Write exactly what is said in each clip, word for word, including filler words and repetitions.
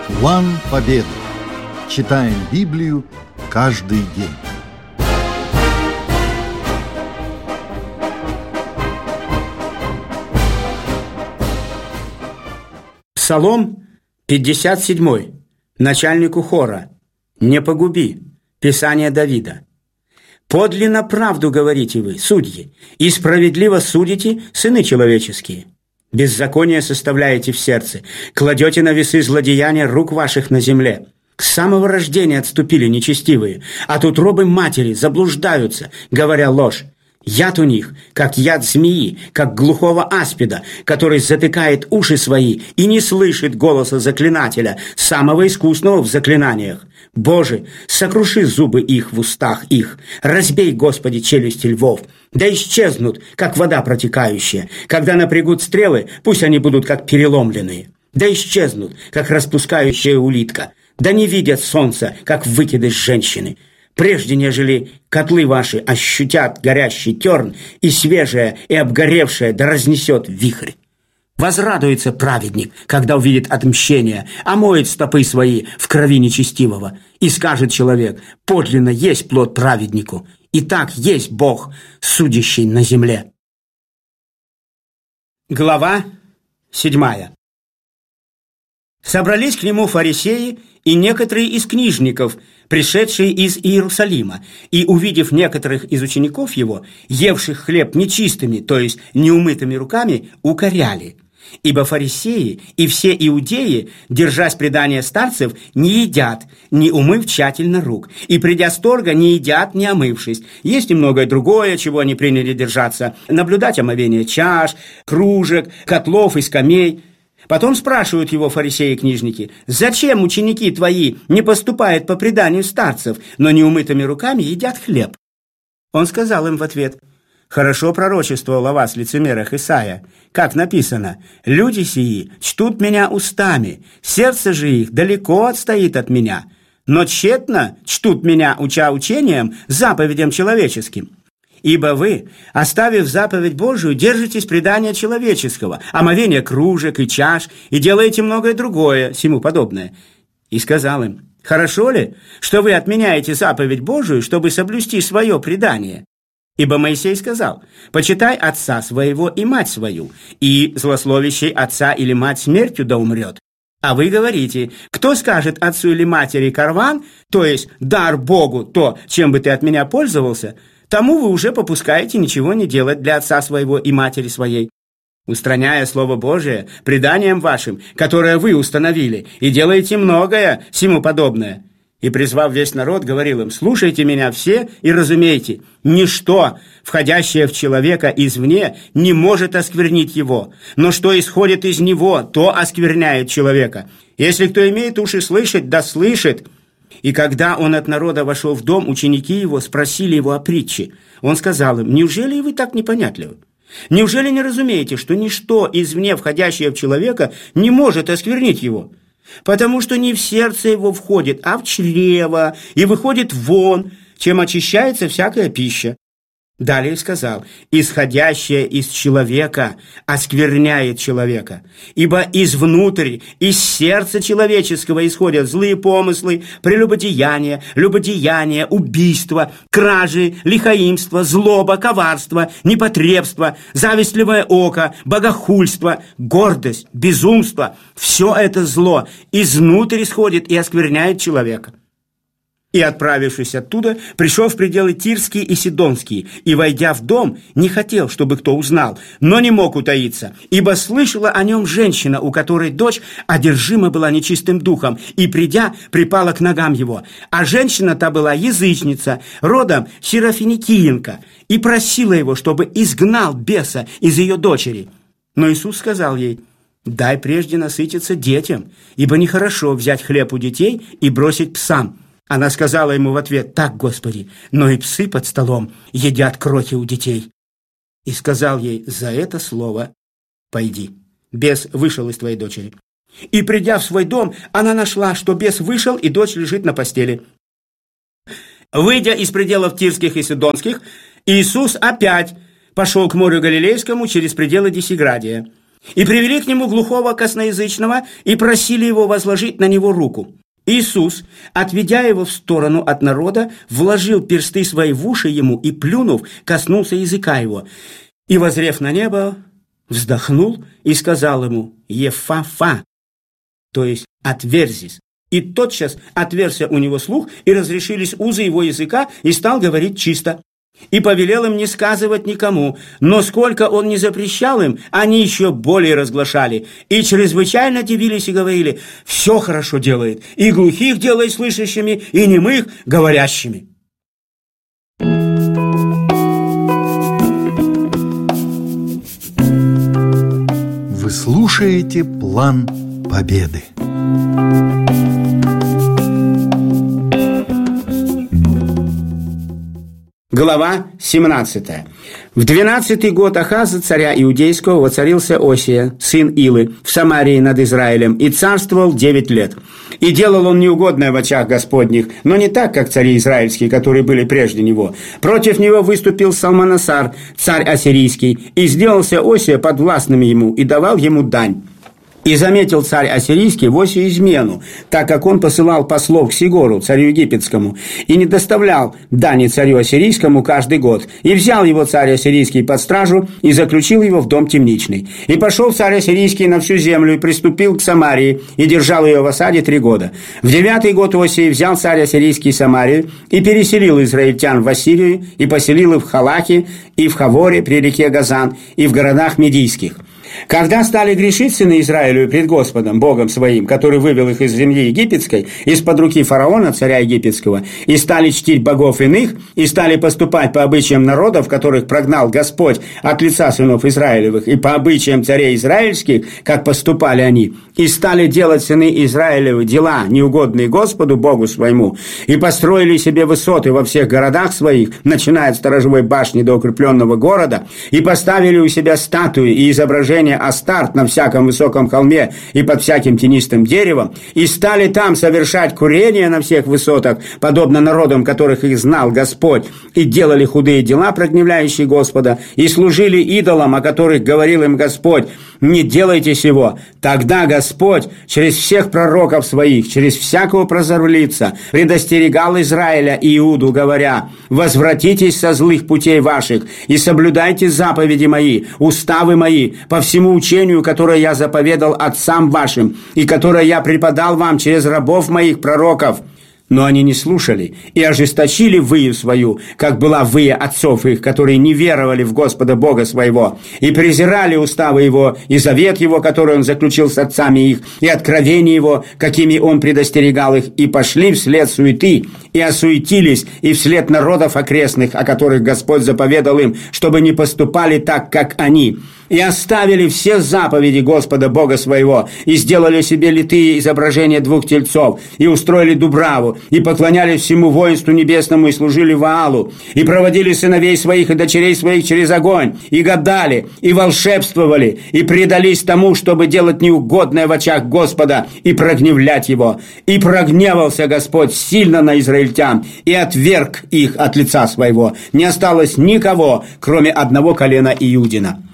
План победы. Читаем Библию каждый день. Псалом пятьдесят семь. Начальнику хора. «Не погуби». Писание Давида. «Подлинно правду говорите вы, судьи, и справедливо судите, сыны человеческие. Беззаконие составляете в сердце, кладете на весы злодеяния рук ваших на земле. С самого рождения отступили нечестивые, от утробы матери заблуждаются, говоря ложь. Яд у них, как яд змеи, как глухого аспида, который затыкает уши свои и не слышит голоса заклинателя, самого искусного в заклинаниях. Боже, сокруши зубы их в устах их, разбей, Господи, челюсти львов, да исчезнут, как вода протекающая. Когда напрягут стрелы, пусть они будут как переломленные, да исчезнут, как распускающая улитка, да не видят солнца, как выкидыш женщины. Прежде нежели котлы ваши ощутят горящий терн, и свежее, и обгоревшее да разнесет вихрь. Возрадуется праведник, когда увидит отмщение, омоет стопы свои в крови нечестивого. И скажет человек: подлинно есть плод праведнику, и так есть Бог, судящий на земле». Глава седьмая. Собрались к нему фарисеи и некоторые из книжников, пришедшие из Иерусалима, и, увидев некоторых из учеников его, евших хлеб нечистыми, то есть неумытыми руками, укоряли. Ибо фарисеи и все иудеи, держась предания старцев, не едят, не умыв тщательно рук, и, придя с торга, не едят, не омывшись. Есть и многое другое, чего они приняли держаться: наблюдать омовение чаш, кружек, котлов и скамей. Потом спрашивают его фарисеи и книжники: «Зачем ученики твои не поступают по преданию старцев, но неумытыми руками едят хлеб?» Он сказал им в ответ: «Хорошо пророчествовал о вас, лицемерах, Исаия, как написано: люди сии чтут меня устами, сердце же их далеко отстоит от меня, но тщетно чтут меня, уча учением, заповедям человеческим. Ибо вы, оставив заповедь Божию, держитесь предания человеческого, омовения кружек и чаш, и делаете многое другое, сему подобное». И сказал им: «Хорошо ли, что вы отменяете заповедь Божию, чтобы соблюсти свое предание? Ибо Моисей сказал: почитай отца своего и мать свою, и злословящий отца или мать смертью да умрет. А вы говорите: кто скажет отцу или матери карван, то есть дар Богу, то, чем бы ты от меня пользовался, тому вы уже попускаете ничего не делать для отца своего и матери своей, устраняя Слово Божие преданием вашим, которое вы установили, и делаете многое сему подобное». И, призвав весь народ, говорил им: «Слушайте меня все и разумейте, ничто, входящее в человека извне, не может осквернить его, но что исходит из него, то оскверняет человека. Если кто имеет уши слышать, да слышит». И когда он от народа вошел в дом, ученики его спросили его о притче. Он сказал им: «Неужели вы так непонятливы? Неужели не разумеете, что ничто извне, входящее в человека, не может осквернить его? Потому что не в сердце его входит, а в чрево, и выходит вон, чем очищается всякая пища». Далее сказал: «Исходящее из человека оскверняет человека, ибо извнутрь, из сердца человеческого исходят злые помыслы, прелюбодеяние, любодеяние, убийство, кражи, лихаимство, злоба, коварство, непотребство, завистливое око, богохульство, гордость, безумство. Все это зло изнутрь исходит и оскверняет человека». И, отправившись оттуда, пришел в пределы Тирские и Сидонские, и, войдя в дом, не хотел, чтобы кто узнал, но не мог утаиться, ибо слышала о нем женщина, у которой дочь одержима была нечистым духом, и, придя, припала к ногам его. А женщина-то была язычница, родом сирофиникиенка, и просила его, чтобы изгнал беса из ее дочери. Но Иисус сказал ей: «Дай прежде насытиться детям, ибо нехорошо взять хлеб у детей и бросить псам». Она сказала ему в ответ: «Так, Господи, но и псы под столом едят крохи у детей». И сказал ей: «За это слово пойди, бес вышел из твоей дочери». И, придя в свой дом, она нашла, что бес вышел, и дочь лежит на постели. Выйдя из пределов Тирских и Сидонских, Иисус опять пошел к морю Галилейскому через пределы Десиградия. И привели к нему глухого косноязычного и просили его возложить на него руку. Иисус, отведя его в сторону от народа, вложил персты свои в уши ему и, плюнув, коснулся языка его. И, воззрев на небо, вздохнул и сказал ему: «Ефафа», то есть «отверзись». И тотчас отверзся у него слух, и разрешились узы его языка, и стал говорить чисто. И повелел им не сказывать никому, но сколько он не запрещал им, они еще более разглашали. И чрезвычайно дивились и говорили: «Все хорошо делает, и глухих делает слышащими, и немых говорящими». Вы слушаете «План Победы». Глава семнадцатая. В двенадцатый год Ахаза, царя Иудейского, воцарился Осия, сын Илы, в Самарии над Израилем, и царствовал девять лет. И делал он неугодное в очах Господних, но не так, как цари израильские, которые были прежде него. Против него выступил Салманасар, царь ассирийский, и сделался Осия подвластным ему, и давал ему дань. И заметил царь ассирийский в Осии измену, так как он посылал послов к Сигору, царю египетскому, и не доставлял дани царю ассирийскому каждый год. И взял его царь ассирийский под стражу, и заключил его в дом темничный. И пошел царь ассирийский на всю землю, и приступил к Самарии, и держал ее в осаде три года. В девятый год Осии взял царь ассирийский Самарию, и переселил израильтян в Ассирию, и поселил их в Халаке, и в Хаворе при реке Газан, и в городах медийских. Когда стали грешить сыны Израилю пред Господом, Богом своим, который вывел их из земли египетской, из-под руки фараона, царя египетского, и стали чтить богов иных, и стали поступать по обычаям народов, которых прогнал Господь от лица сынов Израилевых, и по обычаям царей израильских, как поступали они, и стали делать сыны Израилевы дела, неугодные Господу, Богу своему, и построили себе высоты во всех городах своих, начиная от сторожевой башни до укрепленного города, и поставили у себя статуи и изображения Астарт на всяком высоком холме и под всяким тенистым деревом, и стали там совершать курение на всех высотах, подобно народам, которых их знал Господь, и делали худые дела, прогневляющие Господа, и служили идолам, о которых говорил им Господь: «Не делайте сего». Тогда Господь через всех пророков своих, через всякого прозорливца предостерегал Израиля и Иуду, говоря: «Возвратитесь со злых путей ваших и соблюдайте заповеди мои, уставы мои, по всему учению, которое я заповедал отцам вашим, и которое я преподал вам через рабов моих пророков». Но они не слушали, и ожесточили выю свою, как была выя отцов их, которые не веровали в Господа Бога своего, и презирали уставы его, и завет его, который он заключил с отцами их, и откровения его, какими он предостерегал их, и пошли вслед суеты, и осуетились, и вслед народов окрестных, о которых Господь заповедал им, чтобы не поступали так, как они. И оставили все заповеди Господа Бога своего, и сделали себе литые изображения двух тельцов, и устроили дубраву, и поклонялись всему воинству небесному, и служили Ваалу, и проводили сыновей своих и дочерей своих через огонь, и гадали, и волшебствовали, и предались тому, чтобы делать неугодное в очах Господа, и прогневлять его. И прогневался Господь сильно на израильтян, и отверг их от лица своего. Не осталось никого, кроме одного колена Иудина.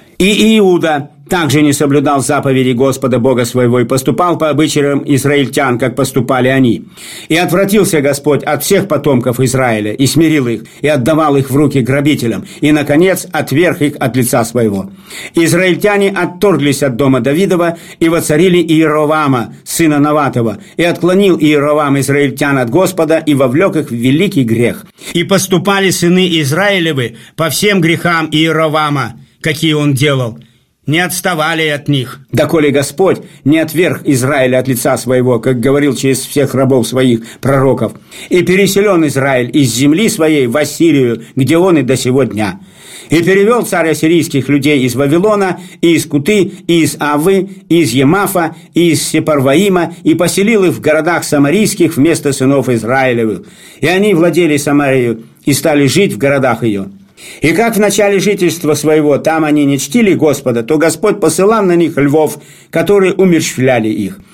И Иуда также не соблюдал заповеди Господа Бога своего и поступал по обычаям израильтян, как поступали они. И отвратился Господь от всех потомков Израиля, и смирил их, и отдавал их в руки грабителям, и, наконец, отверг их от лица своего. Израильтяне отторглись от дома Давидова и воцарили Иеровама, сына Наватова, и отклонил Иеровам израильтян от Господа и вовлек их в великий грех. И поступали сыны Израилевы по всем грехам Иеровама, какие он делал, не отставали от них, доколе Господь не отверг Израиля от лица своего, как говорил через всех рабов своих пророков. И переселен Израиль из земли своей в Ассирию, где он и до сего дня. И перевел царь ассирийских людей из Вавилона, и из Куты, и из Авы, и из Емафа, и из Сепарваима, и поселил их в городах самарийских вместо сынов Израилевых. И они владели Самарией и стали жить в городах ее. И как в начале жительства своего там они не чтили Господа, то Господь посылал на них львов, которые умерщвляли их.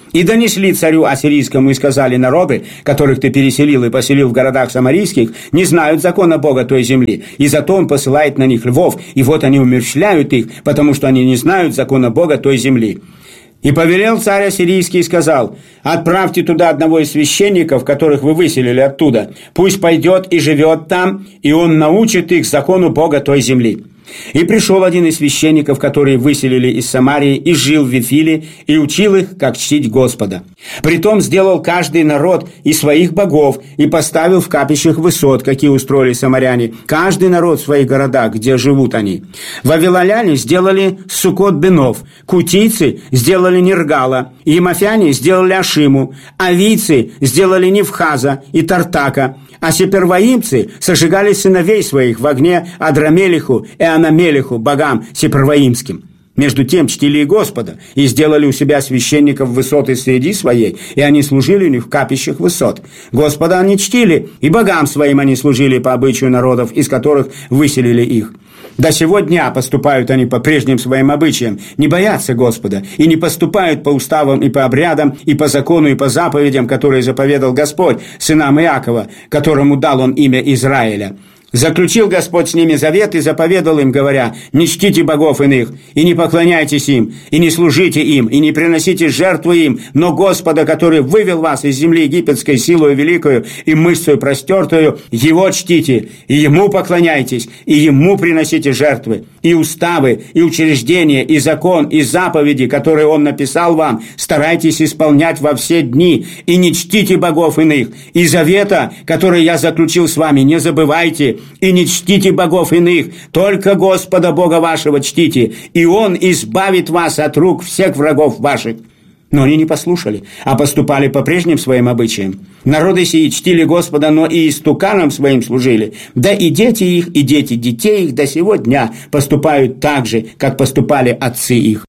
И донесли царю ассирийскому и сказали: народы, которых ты переселил и поселил в городах самарийских, не знают закона Бога той земли, и зато он посылает на них львов, и вот они умерщвляют их, потому что они не знают закона Бога той земли. И повелел царь ассирийский и сказал: отправьте туда одного из священников, которых вы выселили оттуда, пусть пойдет и живет там, и он научит их закону Бога той земли. И пришел один из священников, которые выселили из Самарии, и жил в Вифиле, и учил их, как чтить Господа. Притом сделал каждый народ и своих богов, и поставил в капищах высот, какие устроили самаряне, каждый народ в своих городах, где живут они. Вавилоняне сделали Суккот-Бенов, кутийцы сделали Нергала, емофяне сделали Ашиму, авийцы сделали Невхаза и Тартака, а сеперваимцы сожигали сыновей своих в огне Адрамелиху и Анамелиху, богам сеперваимским. Между тем чтили и Господа, и сделали у себя священников высоты среди своей, и они служили у них в капищах высот. Господа они чтили, и богам своим они служили по обычаю народов, из которых выселили их. До сего дня поступают они по прежним своим обычаям, не боятся Господа, и не поступают по уставам и по обрядам, и по закону, и по заповедям, которые заповедал Господь сынам Иакова, которому дал он имя Израиля. Заключил Господь с ними завет и заповедал им, говоря: не чтите богов иных, и не поклоняйтесь им, и не служите им, и не приносите жертвы им, но Господа, который вывел вас из земли египетской силою великою и мышцею простертую, Его чтите, и Ему поклоняйтесь, и Ему приносите жертвы. И уставы, и учреждения, и закон, и заповеди, которые Он написал вам, старайтесь исполнять во все дни, и не чтите богов иных, и завета, который я заключил с вами, не забывайте, и не чтите богов иных, только Господа Бога вашего чтите, и Он избавит вас от рук всех врагов ваших». Но они не послушали, а поступали по прежним своим обычаям. Народы сии чтили Господа, но и истуканам своим служили. Да и дети их, и дети детей их до сего дня поступают так же, как поступали отцы их.